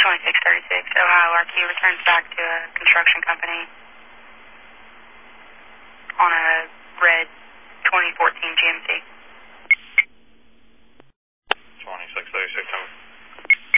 2636, Ohio RQ returns back to a construction company.